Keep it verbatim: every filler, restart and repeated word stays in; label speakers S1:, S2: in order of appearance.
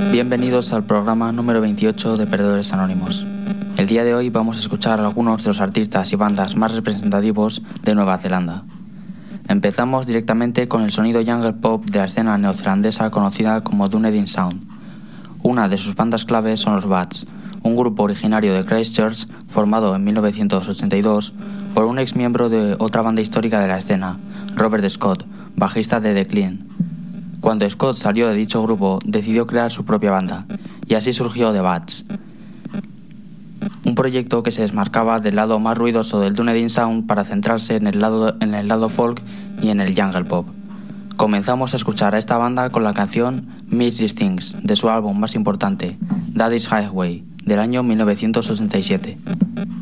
S1: Bienvenidos al programa número veintiocho de Perdedores Anónimos. El día de hoy vamos a escuchar a algunos de los artistas y bandas más representativos de Nueva Zelanda. Empezamos directamente con el sonido jungle pop de la escena neozelandesa conocida como Dunedin Sound. Una de sus bandas claves son los Bats, un grupo originario de Christchurch formado en mil novecientos ochenta y dos por un ex miembro de otra banda histórica de la escena, Robert Scott, bajista de The Clean. Cuando Scott salió de dicho grupo, decidió crear su propia banda, y así surgió The Bats, un proyecto que se desmarcaba del lado más ruidoso del Dunedin Sound para centrarse en el lado, en el lado folk y en el jungle pop. Comenzamos a escuchar a esta banda con la canción Miss These Things, de su álbum más importante, Daddy's Highway, del año mil novecientos ochenta y siete.